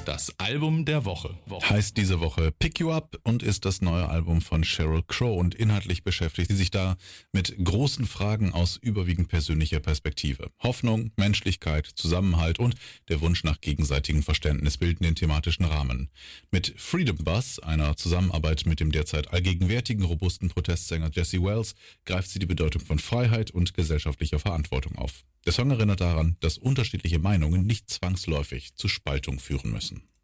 Das Album der Woche. Heißt diese Woche Pick You Up und ist das neue Album von Sheryl Crow, und inhaltlich beschäftigt sie sich da mit großen Fragen aus überwiegend persönlicher Perspektive. Hoffnung, Menschlichkeit, Zusammenhalt und der Wunsch nach gegenseitigem Verständnis bilden den thematischen Rahmen. Mit Freedom Bus, einer Zusammenarbeit mit dem derzeit allgegenwärtigen robusten Protestsänger Jesse Wells, greift sie die Bedeutung von Freiheit und gesellschaftlicher Verantwortung auf. Der Song erinnert daran, dass unterschiedliche Meinungen nicht zwangsläufig zu Spaltung führen müssen.